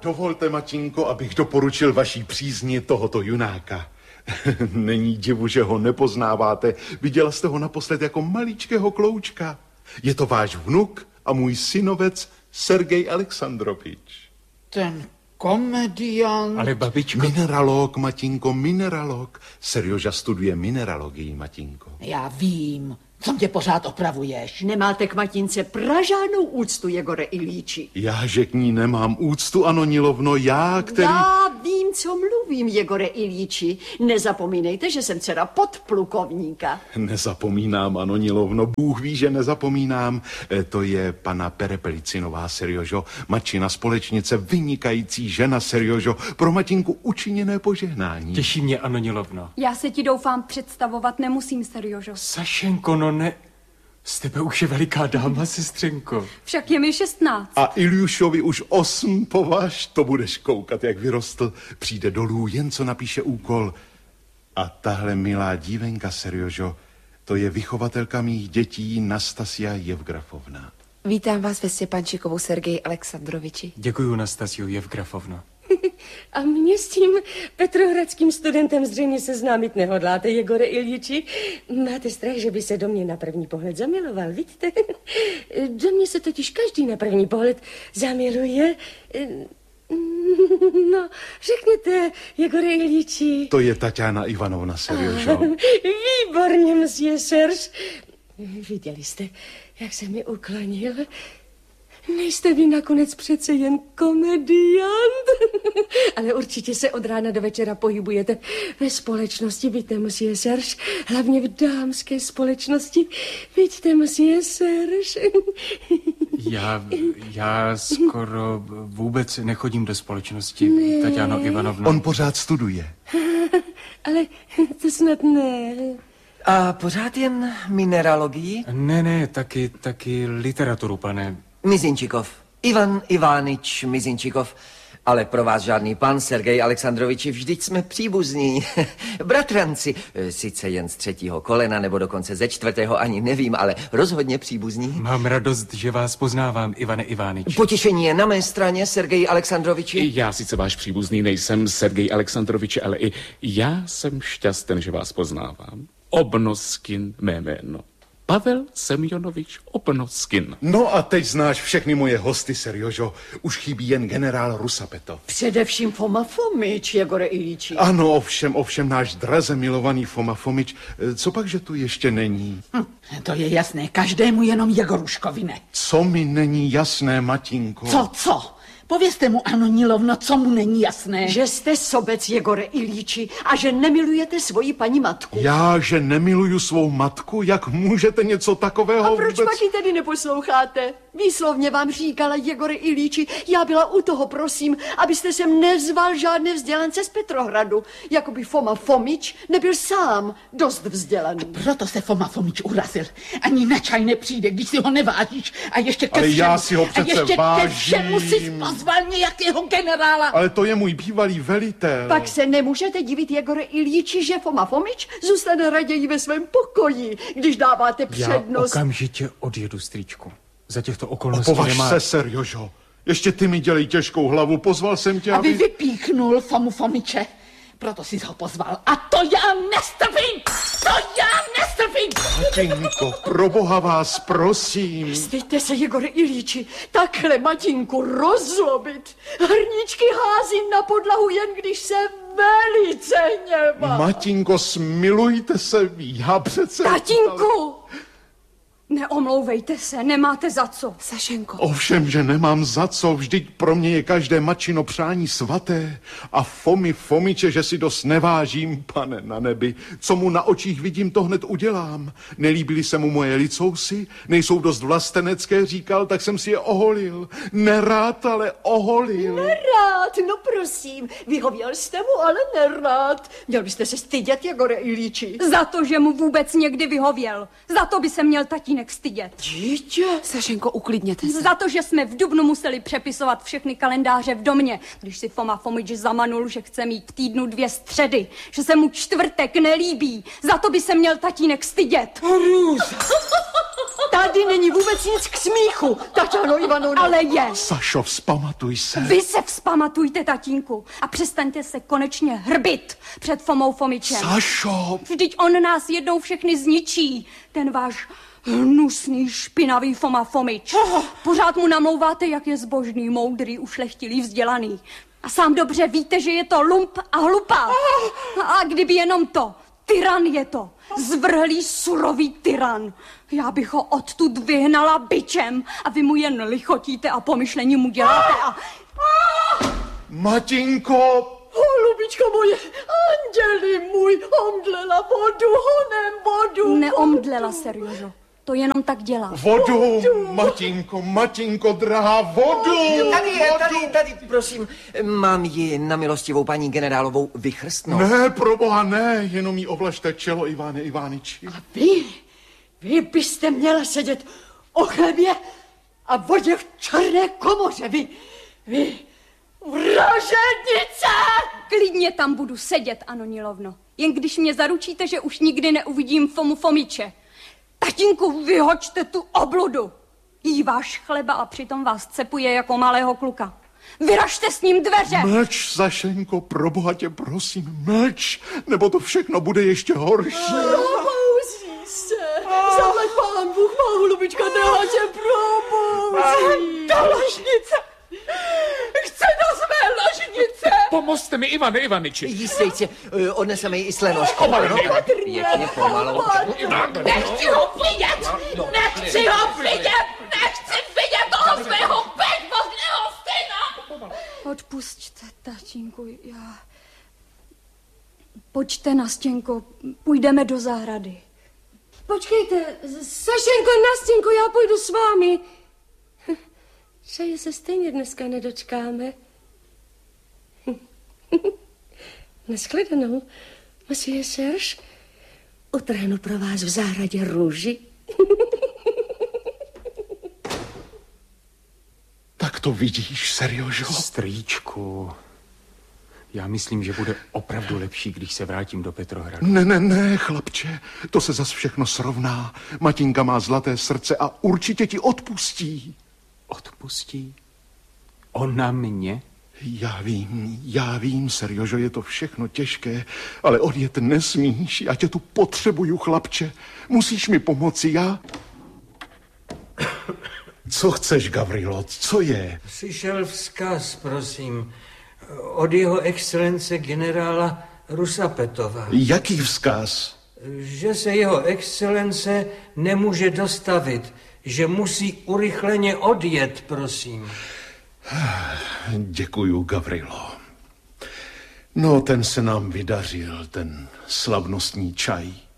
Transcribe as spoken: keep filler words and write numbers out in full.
Dovolte, Matinko, abych doporučil vaší přízni tohoto junáka. Není divu, že ho nepoznáváte. Viděla jste ho naposled jako maličkého kloučka. Je to váš vnuk a můj synovec Sergej Alexandrovič. Ten komediant. Ale babičko... Mineralog, Matinko, mineralog. Serjoža studuje mineralogii, Matinko. Já vím. Co mě pořád opravuješ? Nemáte k matince pražádnou úctu, Jegore Ilíči. Já, že k ní nemám úctu, Anonilovno, já, který... Já vím, co mluvím, Jegore Ilíči. Nezapomínejte, že jsem dcera podplukovníka. Nezapomínám, Anonilovno, Bůh ví, že nezapomínám. E, to je pana Perepelicinová, Serjožo, matčina společnice, vynikající žena, Serjožo, pro Matinku učiněné požehnání. Těší mě, Anonilovno. Já se ti doufám představovat nemusím, Serjožo. Sašenko, no ne... Z tebe už je veliká dáma, sestřenko. Však je mi šestnáct. A Iljušovi už osm, považ, to budeš koukat, jak vyrostl. Přijde dolů, jen co napíše úkol. A tahle milá dívenka, Serjožo, to je vychovatelka mých dětí Nastasia Jevgrafovna. Vítám vás ve Stěpančikovu, Sergeji Alexandroviči. Děkuju, Nastasiu Jevgrafovno. A mě s tím petrohradským studentem zřejmě seznámit nehodláte, Jegore Iljiči. Máte strach, že by se do mě na první pohled zamiloval, vidíte? Do mě se totiž každý na první pohled zamiluje. No, řekněte, Jegore Iljiči. To je Tatiana Ivanovna, Serjožo. Výborně, monsieur Serge. Viděli jste, jak se mi uklonil? Nejste vy nakonec přece jen komediant, ale určitě se od rána do večera pohybujete ve společnosti, víte, monsieur Serge, hlavně v dámské společnosti, víte, monsieur Serge. Já, já skoro vůbec nechodím do společnosti, ne. Tatiano Ivanovno. On pořád studuje. Ale to snad ne. A pořád jen mineralogii? Ne, ne, taky, taky literaturu, pane. Mizinčikov. Ivan Ivánič Mizinčikov. Ale pro vás žádný pan, Sergej Alexandroviči, vždyť jsme příbuzní. Bratranci, sice jen z třetího kolena, nebo dokonce ze čtvrtého, ani nevím, ale rozhodně příbuzní. Mám radost, že vás poznávám, Ivane Ivánič. Potěšení je na mé straně, Sergej Alexandroviči. Já sice váš příbuzný nejsem, Sergej Alexandroviči, ale i já jsem šťasten, že vás poznávám. Obnoskin mé jméno. Pavel Semjonovič Obnoskin. No a teď znáš všechny moje hosty, Serjožo. Už chybí jen generál Rusapetov. Především Foma Fomič, Jegore Ilíči. Ano, ovšem, ovšem, náš draze milovaný Foma Fomič. Co pak, že tu ještě není? Hm, to je jasné, každému jenom Jegoruškovi ne. Co mi není jasné, Matinko? Co, co? Povězte mu, Anonilovno, co mu není jasné. Že jste sobec, Jegore Ilíči, a že nemilujete svoji paní matku. Já, že nemiluju svou matku? Jak můžete něco takového A proč vůbec... pak ji tedy neposloucháte? Výslovně vám říkala, Jegore Ilíči, já byla u toho, prosím, abyste sem nezval žádné vzdělance z Petrohradu. Jakoby Foma Fomič nebyl sám dost vzdělaný. A proto se Foma Fomič urazil. Ani na čaj nepřijde, když si ho nevážíš. A ještě ke Ale všemu, já si ho přece a ještě vážím. ke všemu si pozval nějakého generála. Ale to je můj bývalý velitel. Pak se nemůžete divit, Jegore Ilíči, že Foma Fomič zůstane raději ve svém pokoji, když dáváte přednost. Já okamžitě odjedu, strýčku. Za těchto okolností Opovaž nemá... se, Serjožo. Ještě ty mi dělej těžkou hlavu. Pozval jsem tě, Aby aby... vypíchnul Fomu Fomiče. Proto jsi ho pozval. A to já nestrpím! To já nestrpím! Matinko, pro boha vás prosím. Styďte se, Jegore Ilíči, takhle matinku rozlobit. Hrníčky házím na podlahu, jen když se velice hněvá. Matinko, smilujte se, já přece... Tatínku! Neomlouvejte se, nemáte za co. Sašenko. Ovšem, že nemám za co, vždyť pro mě je každé matčino přání svaté. A Fomy Fomiče, že si dost nevážím, pane na nebi. Co mu na očích vidím, to hned udělám. Nelíbily se mu moje licousy, nejsou dost vlastenecké, říkal, tak jsem si je oholil. Nerád, ale oholil. Nerád, no prosím, vyhověl jste mu, ale nerád. Měl byste se stydět, Jegore Ilíči. Za to, že mu vůbec někdy vyhověl. Za to by se měl tatínek stydět. Dítě. Sašenko, uklidněte se. Za to, že jsme v dubnu museli přepisovat všechny kalendáře v domě, když si Foma Fomič zamanul, že chce mít v týdnu dvě středy, že se mu čtvrtek nelíbí. Za to by se měl tatínek stydět. Růza. Tady není vůbec nic k smíchu, Taťáno Ivanovno. Ale je. Sašo, vzpamatuj se. Vy se vzpamatujte, tatínku, a přestaňte se konečně hrbit před Fomou Fomičem. Sašo! Vždyť on nás jednou všechny zničí, ten váš hnusný, špinavý Foma Fomič. Pořád mu namlouváte, jak je zbožný, moudrý, ušlechtilý, vzdělaný. A sám dobře víte, že je to lump a hlupák. A kdyby jenom to, tyran je to. Zvrhlý, surový tyran. Já bych ho odtud vyhnala bičem a vy mu jen lichotíte a pomyšlení mu děláte a... Matinko! Holubičko moje, anděli můj, omdlela vodu, honem vodu. Neomdlela, Seriožo. To jenom tak dělá. Vodu, Matinko, Matinko, drahá, vodu! Tady je, tady, tady, prosím. Mám ji na milostivou paní generálovou vychrstnout. Ne, proboha, ne, jenom jí ovlažte čelo, Iváne Ivániči. A vy, vy byste měla sedět o chlebě a vodě v černé komoře, vy, vy, vražednice! Klidně tam budu sedět, Anonilovno. Jen když mě zaručíte, že už nikdy neuvidím Fomu Fomiče. Tatínku, vyhoďte tu obludu. Jí váš chleba a přitom vás cepuje jako malého kluka. Vyražte s ním dveře. Mlč, Sašenko, proboha tě prosím, mlč, nebo to všechno bude ještě horší. Probouzí se. Zaplať pán Bůh, má holubička, drahá tě probouzí. Ta ložnice. Chce do své ložnice. Pomozte mi, Ivane Ivaniči. Jistě, jistě, odneseme ji i s lenoškou. Pěkně pomalu. Nechci ho vidět, nechci ho vidět, nechci vidět toho svého bezmozného syna. Odpusťte, tatínku, já... Pojďte, Nastěnko, půjdeme do zahrady. Počkejte, Sašenko, Nastěnko, já půjdu s vámi. Že se stejně dneska nedočkáme. Nashledanou, monsieur Serge. Utrhnu pro vás v zahradě růži. Tak to vidíš, Seriožo? Strýčku, já myslím, že bude opravdu lepší, když se vrátím do Petrohradu. Ne, ne, ne, chlapče, to se zas všechno srovná. Matinka má zlaté srdce a určitě ti odpustí. Odpustí? Ona mě? Já vím, já vím, Seriožo, je to všechno těžké, ale odjet nesmíš, já tě tu potřebuju, chlapče. Musíš mi pomoci, já... Co chceš, Gavrilo, co je? Přišel vzkaz, prosím, od jeho excelence generála Rusapetova. Jaký vzkaz? Že se jeho excelence nemůže dostavit, že musí urychleně odjet, prosím. Děkuju, Gavrilo. No, ten se nám vydařil, ten slavnostní čaj.